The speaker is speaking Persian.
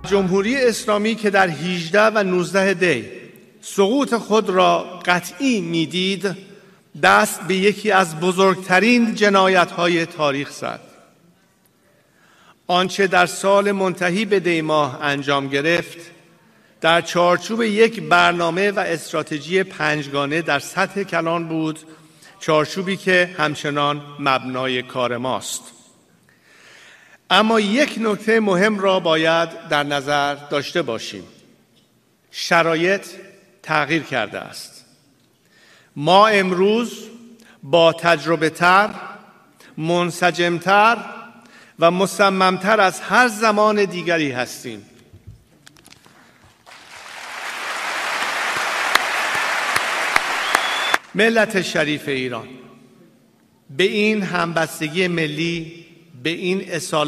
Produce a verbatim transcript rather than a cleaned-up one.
جمهوری اسلامی که در هجده و نوزده دی سقوط خود را قطعی می‌دید، دست به یکی از بزرگترین جنایت‌های تاریخ زد. آنچه در سال منتهی به دی ماه انجام گرفت، در چارچوب یک برنامه و استراتژی پنجگانه در سطح کلان بود، چارچوبی که همچنان مبنای کار ماست. اما یک نکته مهم را باید در نظر داشته باشیم. شرایط تغییر کرده است. ما امروز با تجربه تر، منسجمتر و مصممتر از هر زمان دیگری هستیم. ملت شریف ایران، به این همبستگی ملی، به این اصالت